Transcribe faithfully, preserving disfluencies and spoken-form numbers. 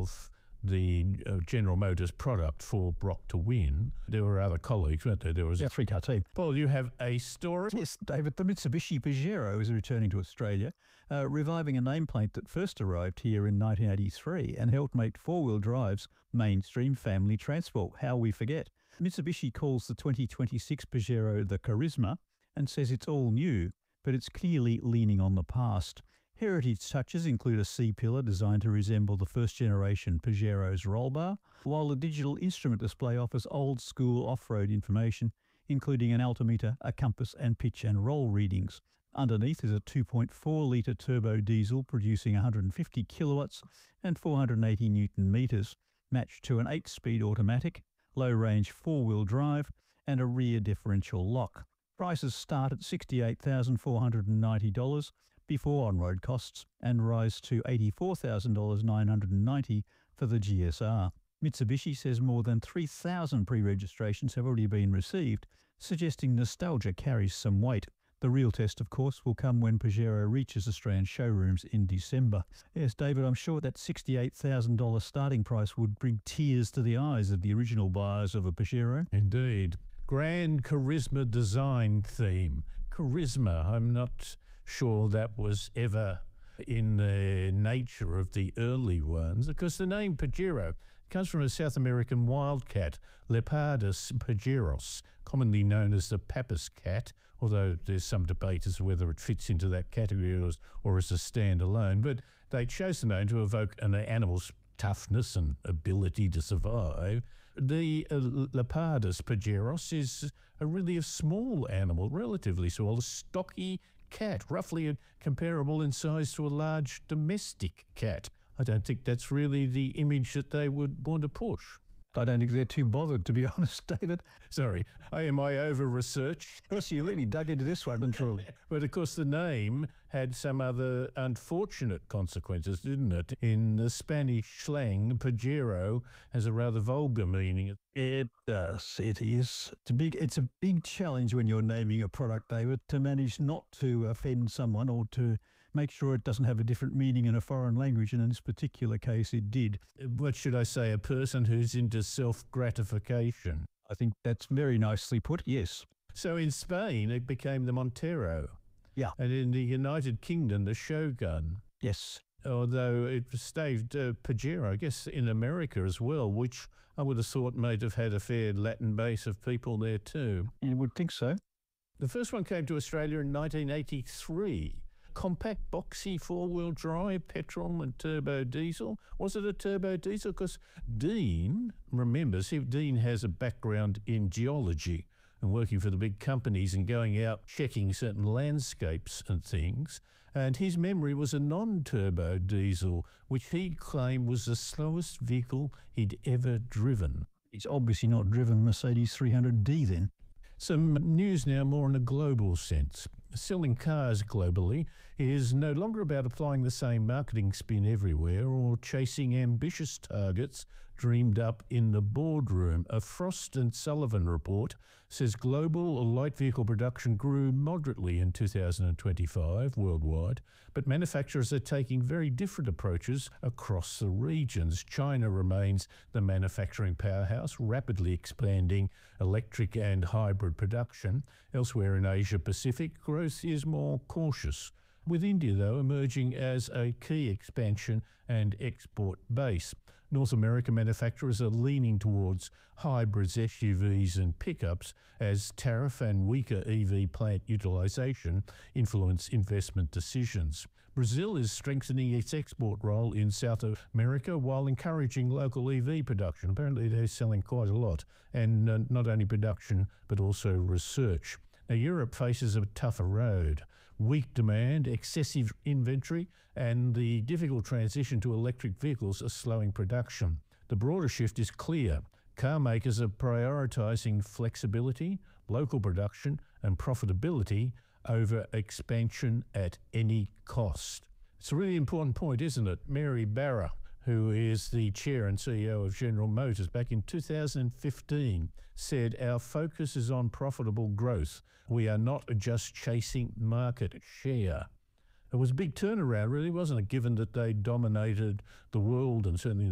of the uh, General Motors product for Brock to win. There were other colleagues, weren't there? There was Yeah, a three-car team. Paul, you have a story? Yes, David, the Mitsubishi Pajero is returning to Australia, uh, reviving a nameplate that first arrived here in nineteen eighty-three and helped make four-wheel drives mainstream family transport. How we forget. Mitsubishi calls the twenty twenty-six Pajero the Charisma and says it's all new, but it's clearly leaning on the past. Heritage touches include a C-pillar designed to resemble the first-generation Pajero's roll bar, while the digital instrument display offers old-school off-road information, including an altimeter, a compass and pitch and roll readings. Underneath is a two point four litre turbo diesel producing one hundred fifty kilowatts and four hundred eighty newton metres, matched to an eight-speed automatic, low-range four-wheel drive and a rear differential lock. Prices start at sixty-eight thousand four hundred ninety dollars before on-road costs and rise to eighty-four thousand nine hundred ninety dollars for the G S R. Mitsubishi says more than three thousand pre-registrations have already been received, suggesting nostalgia carries some weight. The real test, of course, will come when Pajero reaches Australian showrooms in December. Yes, David, I'm sure that sixty-eight thousand dollars starting price would bring tears to the eyes of the original buyers of a Pajero. Indeed. Grand Charisma design theme. Charisma, I'm not sure that was ever in the nature of the early ones, because the name Pajero comes from a South American wildcat, Leopardus pajeros, commonly known as the Pappas cat, although there's some debate as to whether it fits into that category or, or as a standalone. But they chose the name to evoke an animal's toughness and ability to survive. The uh, Leopardus pajeros is a really a small animal, relatively small, a stocky cat, roughly comparable in size to a large domestic cat. I don't think that's really the image that they would want to push. I don't think they're too bothered, to be honest, David. Sorry, am I over-researched? Yes, you really dug into this one, truly. But of course the name had some other unfortunate consequences, didn't it? In the Spanish slang, Pajero has a rather vulgar meaning. It does. It is. It's a big, it's a big challenge when you're naming a product, David, to manage not to offend someone or to make sure it doesn't have a different meaning in a foreign language, and in this particular case it did. What should I say? A person who's into self-gratification. I think that's very nicely put, yes. So in Spain, it became the Montero. Yeah. And in the United Kingdom, the Shogun. Yes. Although it stayed uh, Pajero, I guess, in America as well, which I would have thought might have had a fair Latin base of people there too. You would think so. The first one came to Australia in nineteen eighty-three. Compact, boxy, four-wheel drive, petrol and turbo diesel. Was it a turbo diesel? Because Dean remembers, he, Dean has a background in geology and working for the big companies and going out checking certain landscapes and things. And his memory was a non-turbo diesel, which he'd claim was the slowest vehicle he'd ever driven. He's obviously not driven Mercedes three hundred D then. Some news now more in a global sense. Selling cars globally is no longer about applying the same marketing spin everywhere or chasing ambitious targets dreamed up in the boardroom. A Frost and Sullivan report says global light vehicle production grew moderately in two thousand twenty-five worldwide, but manufacturers are taking very different approaches across the regions. China remains the manufacturing powerhouse, rapidly expanding electric and hybrid production. Elsewhere in Asia Pacific, growth is more cautious, with India, though, emerging as a key expansion and export base. North America manufacturers are leaning towards hybrids, S U Vs and pickups as tariff and weaker E V plant utilisation influence investment decisions. Brazil is strengthening its export role in South America while encouraging local E V production. Apparently they're selling quite a lot, and uh, not only production but also research. Now, Europe faces a tougher road. Weak demand, excessive inventory, and the difficult transition to electric vehicles are slowing production. The broader shift is clear. Car makers are prioritising flexibility, local production, and profitability over expansion at any cost. It's a really important point, isn't it? Mary Barra, who is the chair and C E O of General Motors, back in two thousand fifteen, said, "Our focus is on profitable growth. We are not just chasing market share." It was a big turnaround, really, wasn't it, given that they dominated the world and certainly